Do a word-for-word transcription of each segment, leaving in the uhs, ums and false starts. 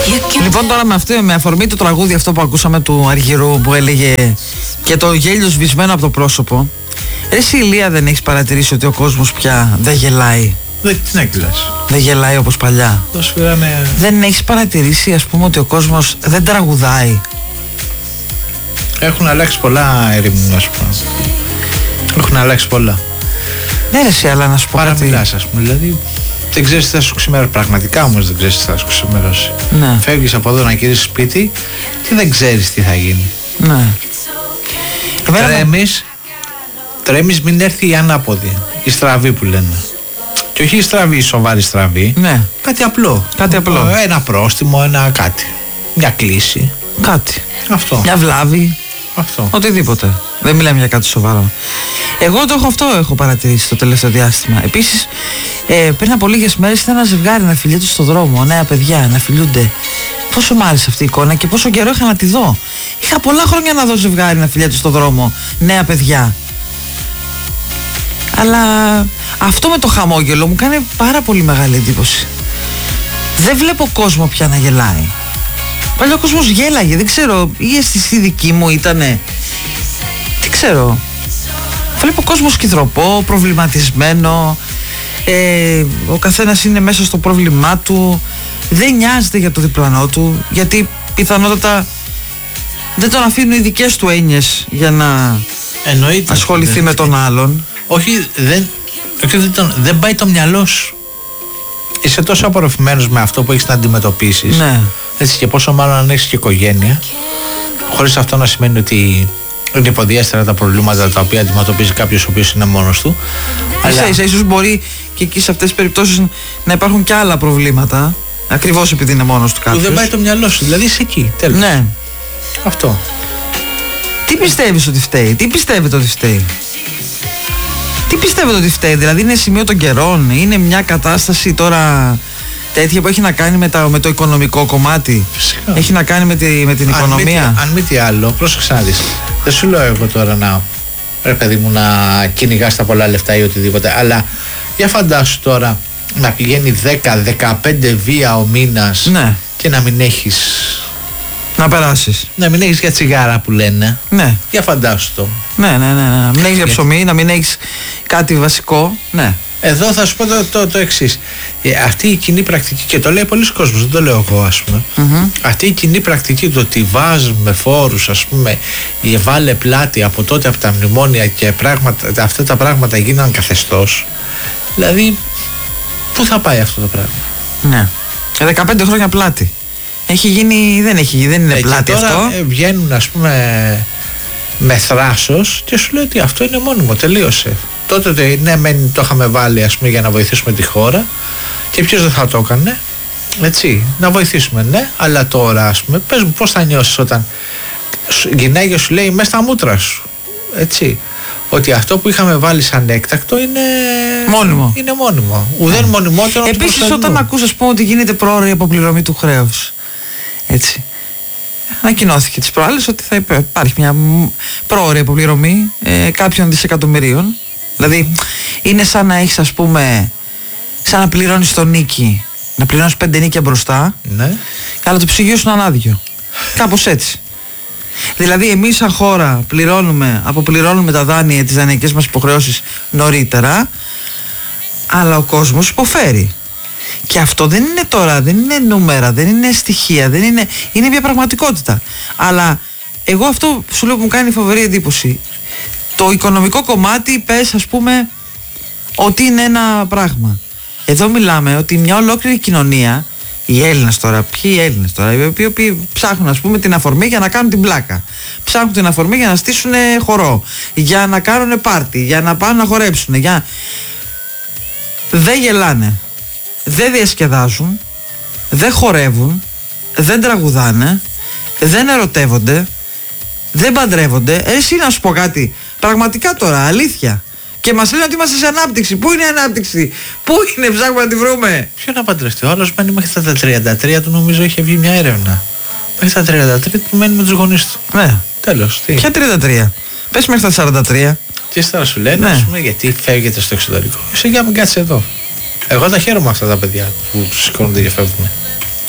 Λοιπόν, τώρα με, αυτή, με αφορμή το τραγούδι αυτό που ακούσαμε του Αργυρού που έλεγε και το γέλιο σβησμένο από το πρόσωπο. Εσύ, Ηλία, δεν έχεις παρατηρήσει ότι ο κόσμος πια δεν γελάει? Δεν, τι να γελάς. Δεν γελάει όπως παλιά. Φυράνε... Δεν έχεις παρατηρήσει, ας πούμε, ότι ο κόσμος δεν τραγουδάει? Έχουν αλλάξει πολλά, ερήμουν, ας πούμε. Έχουν αλλάξει πολλά. Ναι, ρε, εσύ, αλλά να σου πω Πάρα κάτι. μιλάς, ας πούμε. Δηλαδή, δεν ξέρεις τι θα σου ξημερώσει. Πραγματικά όμως δεν ξέρεις τι θα σου ξημερώσει. Ναι. Φεύγεις από εδώ να γυρίσεις σπίτι και δεν ξέρεις τι θα γίνει. Ναι. Τρέμεις, τρέμεις μην έρθει η ανάποδη, η στραβή που λένε. Και όχι η στραβή, η σοβαρή στραβή. Ναι. Κάτι απλό. Κάτι απλό. Ένα πρόστιμο, ένα κάτι. Μια κλίση. Κάτι. Αυτό. Μια βλάβη. Αυτό. Οτιδήποτε. Δεν μιλάμε για κάτι σοβαρό. Εγώ το έχω αυτό έχω παρατηρήσει το τελευταίο διάστημα. Επίσης, ε, πριν από λίγες μέρες ήταν ένα ζευγάρι να φιλιέται στο δρόμο. Νέα παιδιά να φιλούνται. Πόσο μ' άρεσε αυτή η εικόνα και πόσο καιρό είχα να τη δω. Είχα πολλά χρόνια να δω ζευγάρι να φιλιέται στο δρόμο. Νέα παιδιά. Αλλά αυτό με το χαμόγελο μου κάνει πάρα πολύ μεγάλη εντύπωση. Δεν βλέπω κόσμο πια να γελάει. Παλιά ο κόσμος γέλαγε, δεν ξέρω, η αίσθηση δική μου ήτανε, δεν ξέρω. Βλέπω κόσμο σκυδροπό, προβληματισμένο, ε, ο καθένας είναι μέσα στο πρόβλημά του, δεν νοιάζεται για το διπλανό του, γιατί πιθανότατα δεν τον αφήνουν οι δικές του έννοιες για να εννοείται, ασχοληθεί δεν, με τον άλλον. Όχι, δεν, όχι δεν, τον, δεν πάει το μυαλό σου. Είσαι τόσο απορροφημένος με αυτό που έχεις να αντιμετωπίσεις. Ναι. Έτσι, και πόσο μάλλον αν έχεις και οικογένεια, χωρίς αυτό να σημαίνει ότι είναι υποδιέστερα τα προβλήματα τα οποία αντιμετωπίζει κάποιος ο οποίος είναι μόνος του. Αλλά ίσα, ίσα, ίσως μπορεί και εκεί σε αυτές τις περιπτώσεις να υπάρχουν και άλλα προβλήματα, ακριβώς επειδή είναι μόνος του κάποιος. Που δεν πάει το μυαλό σου, δηλαδή είσαι εκεί, τέλος. Ναι. Αυτό. Τι πιστεύεις ότι φταίει, τι πιστεύετε ότι φταίει? Τι πιστεύετε ότι φταίει, δηλαδή είναι σημείο των καιρών, είναι μια κατάσταση τώρα τέτοια που έχει να κάνει με, τα, με το οικονομικό κομμάτι? Φυσικά. Έχει να κάνει με, τη, με την αν οικονομία. Μη, αν μη τι άλλο, πρόσεξε να δεις. Δεν σου λέω εγώ τώρα να, ρε παιδί μου, να κυνηγάς τα πολλά λεφτά ή οτιδήποτε, αλλά για φαντάσου τώρα να πηγαίνει δέκα με δεκαπέντε βία ο μήνας, ναι, και να μην έχεις να περάσεις, να μην έχεις για τσιγάρα που λένε. Ναι. Για φαντάσου το. Ναι, ναι, ναι, ναι. Να μην έχεις για ψωμί, να μην έχεις κάτι βασικό. Ναι. Εδώ θα σου πω το, το, το εξής. Ε, αυτή η κοινή πρακτική, και το λέει πολλοί κόσμος, δεν το λέω εγώ, ας πούμε. Mm-hmm. Αυτή η κοινή πρακτική, το ότι βάζουμε φόρους, ας πούμε, η βάλε πλάτη από τότε από τα μνημόνια και πράγματα, αυτά τα πράγματα γίναν καθεστώς. Δηλαδή, πού θα πάει αυτό το πράγμα? Ναι. δεκαπέντε χρόνια πλάτη. Έχει γίνει, δεν, έχει, δεν είναι ε, πλάτη και τώρα αυτό. Ε, βγαίνουν, ας πούμε, με θράσος και σου λέει ότι αυτό είναι μόνιμο, τελείωσε. Τότε ναι, μεν το είχαμε βάλει, ας πούμε, για να βοηθήσουμε τη χώρα, και ποιος δεν θα το έκανε, έτσι, να βοηθήσουμε, ναι, αλλά τώρα, ας πούμε, πες μου πώς θα νιώσεις όταν γυναίκα σου λέει μέσα στα μούτρα σου, έτσι, ότι αυτό που είχαμε βάλει σαν έκτακτο είναι μόνιμο. Είναι μόνιμο. Ουδέν yeah. μονιμότερο. Επίσης, όταν ακούς, ας πούμε, ότι γίνεται πρόωρη αποπληρωμή του χρέους, έτσι, ανακοινώθηκε τις προάλλες ότι θα υπάρχει μια πρόωρη αποπληρωμή ε, κάποιων δισεκατομμυρίων. Δηλαδή είναι σαν να έχεις, ας πούμε, σαν να πληρώνεις το νίκη, να πληρώνεις πέντε νίκια μπροστά, ναι, αλλά το ψυγείο σου είναι ανάδειο. Κάπως έτσι. Δηλαδή εμείς σαν χώρα πληρώνουμε, αποπληρώνουμε τα δάνεια, τις δανειακές μας υποχρεώσεις νωρίτερα, αλλά ο κόσμος υποφέρει. Και αυτό δεν είναι τώρα, δεν είναι νούμερα, δεν είναι στοιχεία, δεν είναι, είναι μια πραγματικότητα. Αλλά εγώ αυτό σου λέω που μου κάνει φοβερή εντύπωση. Το οικονομικό κομμάτι, πες, ας πούμε, ότι είναι ένα πράγμα. Εδώ μιλάμε ότι μια ολόκληρη κοινωνία, οι Έλληνες τώρα, ποιοι οι Έλληνες τώρα, οι οποίοι ψάχνουν, ας πούμε, την αφορμή για να κάνουν την πλάκα. Ψάχνουν την αφορμή για να στήσουν χορό, για να κάνουν πάρτι, για να πάνε να χορέψουν. Για... Δεν γελάνε, δεν διασκεδάζουν, δεν χορεύουν, δεν τραγουδάνε, δεν ερωτεύονται, δεν παντρεύονται. Εσύ να σου πω κάτι, πραγματικά τώρα, αλήθεια. Και μας λένε ότι είμαστε σε ανάπτυξη. Πού είναι η ανάπτυξη, πού είναι, ψάχνουμε να τη βρούμε. Ποιο να παντρευτεί, ο άλλος μένει μέχρι τα τριάντα τρία του, νομίζω είχε βγει μια έρευνα. Μέχρι τα τριάντα τρία του μένει με τους γονείς του. Ναι. Τέλος. Τι. Ποια τριάντα τρία, πες μέχρι τα σαράντα τρία. Και ύστερα σου λένε, ναι, ας πούμε, γιατί φεύγετε στο εξωτερικό. Εσύ για μην κάτσεις εδώ. Εγώ τα χαίρομαι αυτά τα παιδιά που σηκώνονται και φεύγουν.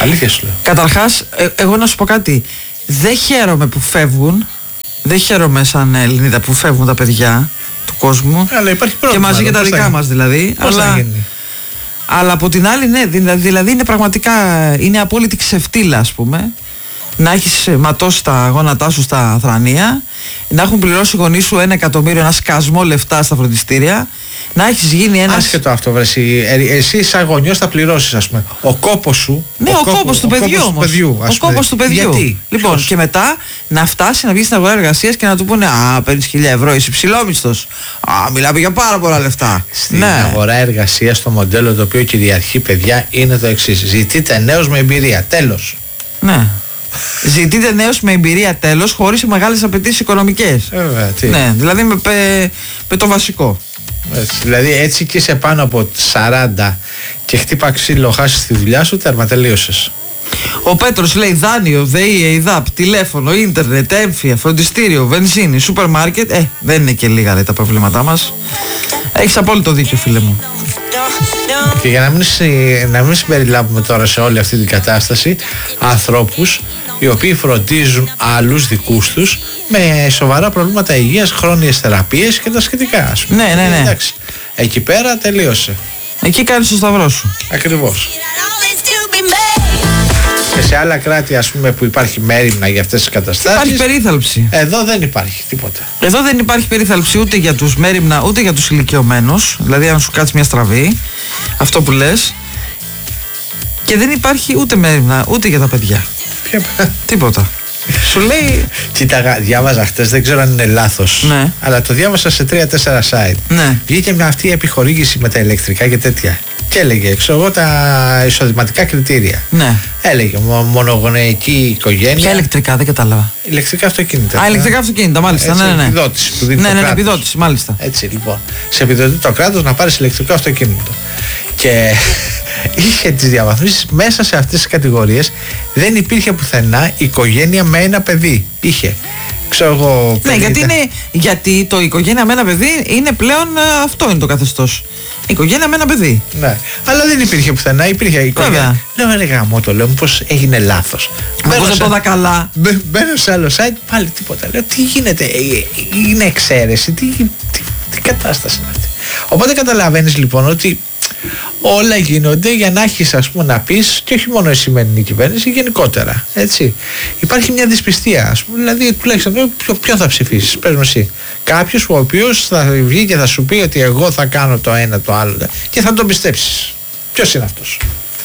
Αλήθεια σου λέω. Καταρχάς, ε, εγώ να σου πω κάτι. Δεν χαίρομαι που φεύγουν. Δεν χαίρομαι σαν Ελληνίδα που φεύγουν τα παιδιά του κόσμου. Αλλά υπάρχει πρόβλημα. Και μαζί και τα δικά μας δηλαδή. Πώς αλλά, θα γίνει. αλλά από την άλλη, ναι, δηλαδή είναι πραγματικά είναι απόλυτη ξεφτύλα, ας πούμε. Να έχεις ματώσει τα γόνατά σου στα θρανία, να έχουν πληρώσει οι γονείς σου ένα εκατομμύριο, ένα σκασμό λεφτά στα φροντιστήρια, να έχεις γίνει ένας... Άσχετο αυτό, βρε. Εσύ, εσύ σαν γονιός θα πληρώσεις, ας πούμε. Ο κόπος σου. Ναι, ο, ο κόπος του παιδιού όμως. Ο κόπος του παιδιού. Γιατί? Λοιπόν, Ποιος? Και μετά να φτάσει να βγει στην αγορά εργασίας και να του πούνε «Α, παίρνεις χίλια ευρώ, είσαι ψηλόμισθος. Α, μιλάμε για πάρα πολλά λεφτά». Στην ναι. αγορά εργασίας το μοντέλο το οποίο κυριαρχεί, παιδιά, είναι το εξής. Ζητείτε νέους με εμπειρία. Τέλος. Ναι. Ζητείτε νέους με εμπειρία, τέλος, χωρίς μεγάλες απαιτήσεις οικονομικές. Βέβαια, τι. Ναι, δηλαδή με, με, με το βασικό. Έτσι, δηλαδή έτσι και είσαι πάνω από σαράντα και χτύπα ξύλο, χάσεις τη δουλειά σου, τέρμα, τελείωσες. Ο Πέτρος λέει δάνειο, ΔΕΗ, ΕΙΔΑΠ, τηλέφωνο, ίντερνετ, έμφυα, φροντιστήριο, βενζίνη, σούπερ μάρκετ. Ε, δεν είναι και λίγα λέει, τα προβλήματά μας. Έχεις απόλυτο δίκιο, φίλε μου. Και για να μην, να μην συμπεριλάβουμε τώρα σε όλη αυτή την κατάσταση ανθρώπους οι οποίοι φροντίζουν άλλους δικούς τους με σοβαρά προβλήματα υγείας, χρόνιες θεραπείες και τα σχετικά, ας πούμε. Ναι, ναι, ναι. Εντάξει, εκεί πέρα τελείωσε. Εκεί κάνεις το σταυρό σου. Ακριβώς. Και σε άλλα κράτη, ας πούμε, που υπάρχει μέριμνα για αυτές τις καταστάσεις, υπάρχει περίθαλψη. Εδώ δεν υπάρχει τίποτα. Εδώ δεν υπάρχει περίθαλψη ούτε για τους μέριμνα ούτε για τους ηλικιωμένους. Δηλαδή, αν σου κάτσει μια στραβή, αυτό που λες. Και δεν υπάρχει ούτε μέριμνα ούτε για τα παιδιά. Τίποτα. Σου λέει. Κοίταγα, διάβαζα χτες, δεν ξέρω αν είναι λάθος. Ναι. Αλλά το διάβασα σε τρία τέσσερα site. Ναι. Βγήκε μια αυτή επιχορήγηση με τα ηλεκτρικά και τέτοια. Και έλεγε, ξέρω εγώ, τα εισοδηματικά κριτήρια. Ναι. Έλεγε μονογονεϊκή οικογένεια. Ποια ηλεκτρικά, δεν κατάλαβα. Ηλεκτρικά αυτοκίνητα. Α, ηλεκτρικά αυτοκίνητα, μάλιστα. Έτσι, ναι, ναι, ναι. Επιδότηση που δίνει ναι, το ναι, ναι, κράτος. επιδότηση, μάλιστα. Έτσι λοιπόν. Σε επιδοτεί το κράτος να πάρεις ηλεκτρικό αυτοκίνητο. Και είχε τις διαβαθμίσεις μέσα σε αυτές τις κατηγορίες. Δεν υπήρχε πουθενά οικογένεια με ένα παιδί. Είχε. Ξέρω εγώ, ναι, γιατί, είναι, γιατί το οικογένεια με ένα παιδί είναι πλέον ε, αυτό είναι το καθεστώς. Οικογένεια με ένα παιδί. Ναι. Αλλά δεν υπήρχε πουθενά, υπήρχε οικογένεια. Λέω ρε γάμο το λέω, πως έγινε λάθος. Μπαίνω σε πόδα καλά. Μπαίνω σε άλλο site, πάλι τίποτα. Λέω τι γίνεται, είναι εξαίρεση, τι, τι, τι κατάσταση είναι αυτή. Οπότε καταλαβαίνεις λοιπόν ότι όλα γίνονται για να έχεις, ας πούμε, να πεις, και όχι μόνο η σημερινή κυβέρνηση, γενικότερα. Έτσι. Υπάρχει μια δυσπιστία, ας πούμε, δηλαδή τουλάχιστον ποιο, ποιον θα ψηφίσεις, πες μου εσύ. Κάποιος ο οποίος θα βγει και θα σου πει ότι εγώ θα κάνω το ένα το άλλο και θα τον πιστέψεις. Ποιος είναι αυτός?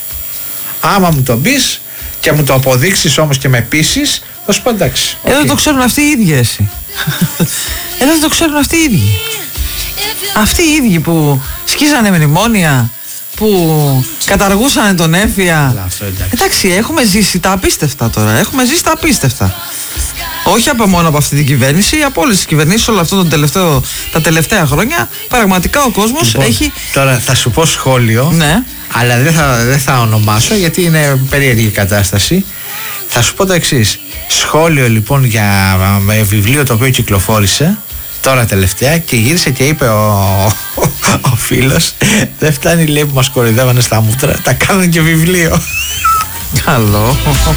Άμα μου τον πεις και μου το αποδείξεις όμως και με πείσεις, θα σου πω εντάξει. Εδώ okay. Το ξέρουν αυτοί οι ίδιοι εσύ. Εδώ το ξέρουν αυτοί οι ίδιοι. Αυτοί οι ίδιοι που σκίζανε μνημόνια, που καταργούσαν τον έμφυα. Αυτό, εντάξει. εντάξει, έχουμε ζήσει τα απίστευτα τώρα. Έχουμε ζήσει τα απίστευτα. Όχι από μόνο από αυτή την κυβέρνηση, από όλες τις κυβερνήσεις όλο αυτό το τελευταίο, τα τελευταία χρόνια. Πραγματικά ο κόσμος λοιπόν, έχει. Τώρα θα σου πω σχόλιο, ναι. Αλλά δεν θα, δεν θα ονομάσω γιατί είναι περίεργη η κατάσταση. Θα σου πω το εξής. Σχόλιο λοιπόν για με βιβλίο το οποίο κυκλοφόρησε τώρα τελευταία και γύρισε και είπε ο, ο, ο φίλος, δεν φτάνει λέει που μας κοροϊδεύανε στα μούτρα, τα κάνουν και βιβλίο. Καλό.